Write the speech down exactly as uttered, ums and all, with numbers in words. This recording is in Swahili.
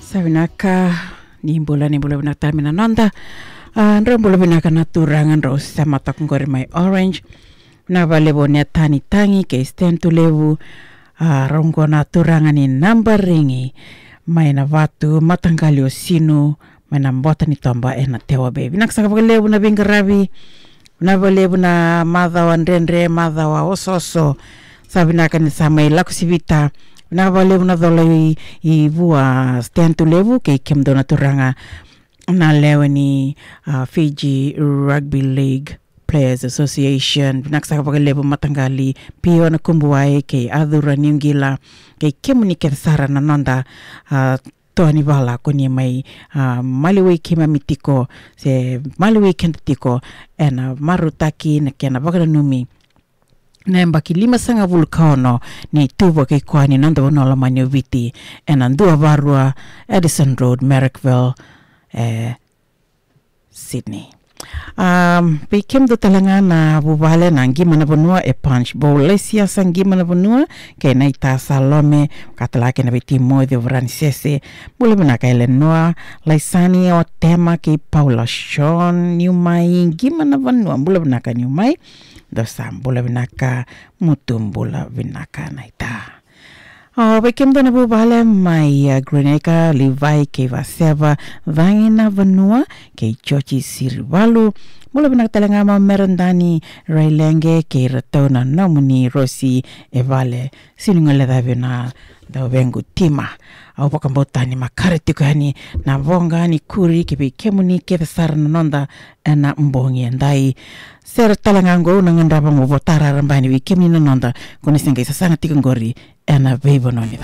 Savinaka ni bola ni bola benak tamina nanda andro bola benak naturangan ros sama takungori mai orange na vale bonia tani tangi ke stentu levu rongo naturangan ni number ringi mai na vatu matanggalio sinu mai na mbota ni tomba ena tewa baby nak saka levu na bingarabi na vale na madha wandendre madha wa ososo savinaka ni sama ilaku sivita na vale na dole i vua stentu levu ke kemdo naturanga na lewe ni uh, Fiji Rugby League Players Association naksaka pag lebu matanggali pio na kumbuai ke adura niungila ke kemuni ke sara na nanda uh, Tony Bala kuni mai uh, maliwe kima mitiko se maliwe kentiko ena marutaki na kena bagala numi na mbaki lima sanga vulkano ni tuvo ke kwani nanda wonola manyo viti ena ndua varua Edison Road Merrickville eh, Sydney. Um, Pikim do talanga na bubale na gimana benua e punch bowl lesia sang gimana benua ke na ita salome katalake na biti mo de vransese bule bena ka Eleanor Laisani o tema ke Paula Sean new mai gimana benua bule bena ka new mai dosa bule bena ka mutum bule bena ka na ita. Oh, bekem do na bubale mai uh, Greneka Levi ke Vaseva vangina vanua ke Chochi Sirvalu mula benak talangama merendani Railenge ke Ratona nomuni Rosi Evale sinungale davena da vengu tima au pakambotani makareti ko hani na vonga ni kuri ke bekemuni ke sarna nonda na mbongi ndai ser talangango nangandaba mo votara rambani bekemni nonda koni singa sasanga tikangori ena veivo noni